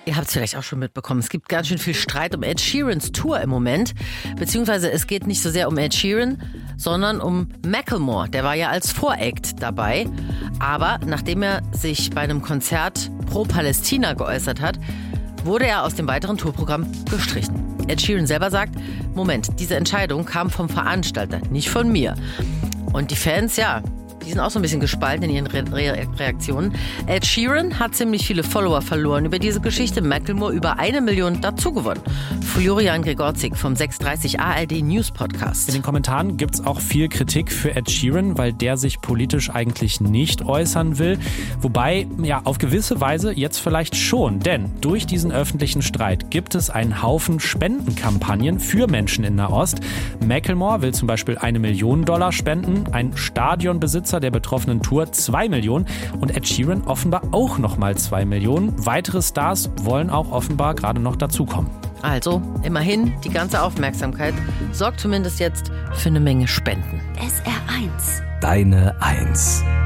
Ihr habt es vielleicht auch schon mitbekommen. Es gibt ganz schön viel Streit um Ed Sheerans Tour im Moment. Beziehungsweise es geht nicht so sehr um Ed Sheeran, sondern um Macklemore. Der war ja als Voract dabei. Aber nachdem er sich bei einem Konzert pro Palästina geäußert hat, wurde er aus dem weiteren Tourprogramm gestrichen. Ed Sheeran selber sagt, Moment, diese Entscheidung kam vom Veranstalter, nicht von mir. Und die Fans, die sind auch so ein bisschen gespalten in ihren Reaktionen. Ed Sheeran hat ziemlich viele Follower verloren über diese Geschichte. Macklemore über 1 Million dazugewonnen. Florian Gregorczyk vom 630 ARD News Podcast. In den Kommentaren gibt es auch viel Kritik für Ed Sheeran, weil der sich politisch eigentlich nicht äußern will. Wobei, auf gewisse Weise jetzt vielleicht schon. Denn durch diesen öffentlichen Streit gibt es einen Haufen Spendenkampagnen für Menschen in Nahost. Macklemore will zum Beispiel $1 Million spenden. Ein Stadionbesitzer der betroffenen Tour 2 Millionen und Ed Sheeran offenbar auch nochmal 2 Millionen. Weitere Stars wollen auch offenbar gerade noch dazukommen. Also, immerhin, die ganze Aufmerksamkeit sorgt zumindest jetzt für eine Menge Spenden. SR1. Deine Eins.